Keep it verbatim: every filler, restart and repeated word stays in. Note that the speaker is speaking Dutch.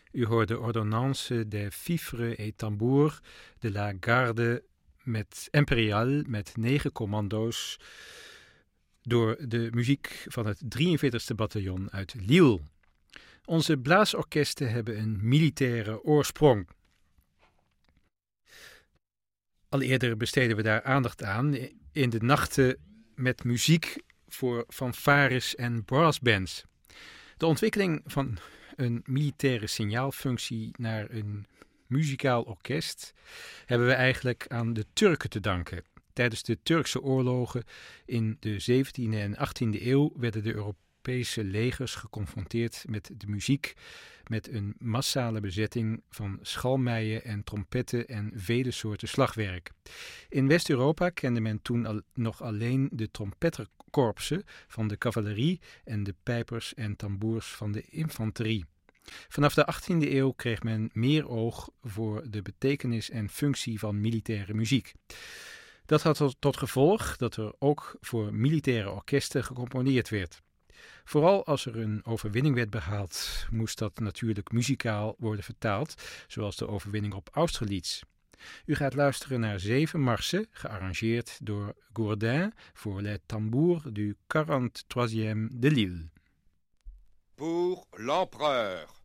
U hoorde Ordonnance des Fifres et Tambours de la Garde met Impériale met negen commando's door de muziek van het drieënveertigste bataljon uit Lille. Onze blaasorkesten hebben een militaire oorsprong. Al eerder besteden we daar aandacht aan in de nachten met muziek voor fanfares en brassbands. De ontwikkeling van een militaire signaalfunctie naar een muzikaal orkest hebben we eigenlijk aan de Turken te danken. Tijdens de Turkse oorlogen in de zeventiende en achttiende eeuw werden de Europese legers geconfronteerd met de muziek, met een massale bezetting van schalmeien en trompetten en vele soorten slagwerk. In West-Europa kende men toen al, nog alleen de trompetterkorpsen van de cavalerie en de pijpers en tamboers van de infanterie. Vanaf de achttiende eeuw kreeg men meer oog voor de betekenis en functie van militaire muziek. Dat had tot, tot gevolg dat er ook voor militaire orkesten gecomponeerd werd. Vooral als er een overwinning werd behaald, moest dat natuurlijk muzikaal worden vertaald, zoals de overwinning op Austerlitz. U gaat luisteren naar zeven marsen, gearrangeerd door Gourdin voor Les Tambours du quarante-troisième de Lille. Pour l'empereur.